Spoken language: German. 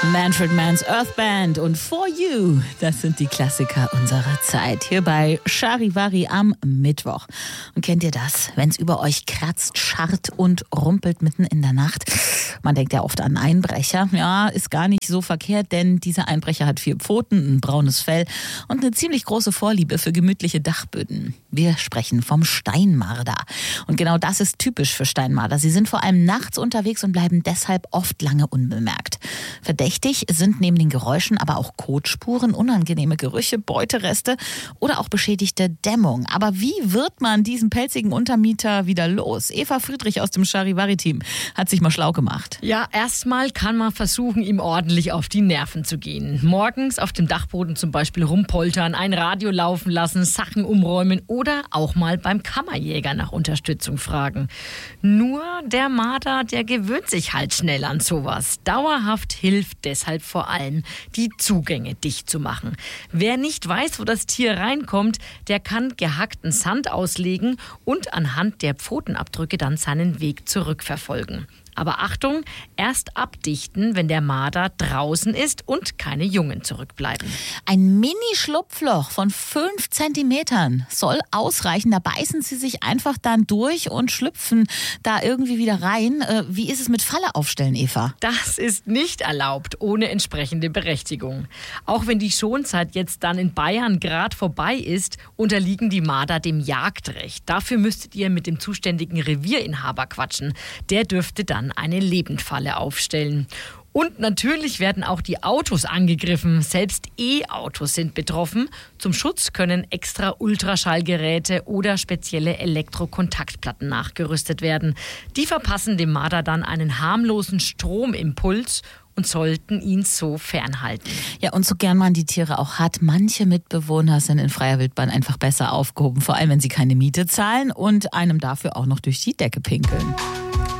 Manfred Mann's Earth Band und For You, das sind die Klassiker unserer Zeit. Hier bei Charivari am Mittwoch. Und kennt ihr das, wenn es über euch kratzt, scharrt und rumpelt mitten in der Nacht? Man denkt ja oft an Einbrecher. Ja, ist gar nicht so verkehrt, denn dieser Einbrecher hat 4 Pfoten, ein braunes Fell und eine ziemlich große Vorliebe für gemütliche Dachböden. Wir sprechen vom Steinmarder. Und genau das ist typisch für Steinmarder. Sie sind vor allem nachts unterwegs und bleiben deshalb oft lange unbemerkt. Verdächtig sind neben den Geräuschen aber auch Kotspuren, unangenehme Gerüche, Beutereste oder auch beschädigte Dämmung. Aber wie wird man diesen pelzigen Untermieter wieder los? Eva Friedrich aus dem Charivari-Team hat sich mal schlau gemacht. Ja, erstmal kann man versuchen, ihm ordentlich auf die Nerven zu gehen. Morgens auf dem Dachboden zum Beispiel rumpoltern, ein Radio laufen lassen, Sachen umräumen oder auch mal beim Kammerjäger nach Unterstützung fragen. Nur der Marder, der gewöhnt sich halt schnell an sowas. Dauerhaft hilft deshalb vor allem, die Zugänge dicht zu machen. Wer nicht weiß, wo das Tier reinkommt, der kann gehackten Sand auslegen und anhand der Pfotenabdrücke dann seinen Weg zurückverfolgen. Aber Achtung, erst abdichten, wenn der Marder draußen ist und keine Jungen zurückbleiben. Ein Mini-Schlupfloch von 5 Zentimetern soll ausreichen. Da beißen sie sich einfach dann durch und schlüpfen da irgendwie wieder rein. Wie ist es mit Falle aufstellen, Eva? Das ist nicht erlaubt, ohne entsprechende Berechtigung. Auch wenn die Schonzeit jetzt dann in Bayern gerade vorbei ist, unterliegen die Marder dem Jagdrecht. Dafür müsstet ihr mit dem zuständigen Revierinhaber quatschen. Der dürfte dann eine Lebendfalle aufstellen. Und natürlich werden auch die Autos angegriffen. Selbst E-Autos sind betroffen. Zum Schutz können extra Ultraschallgeräte oder spezielle Elektrokontaktplatten nachgerüstet werden. Die verpassen dem Marder dann einen harmlosen Stromimpuls und sollten ihn so fernhalten. Ja, und so gern man die Tiere auch hat, manche Mitbewohner sind in freier Wildbahn einfach besser aufgehoben. Vor allem, wenn sie keine Miete zahlen und einem dafür auch noch durch die Decke pinkeln.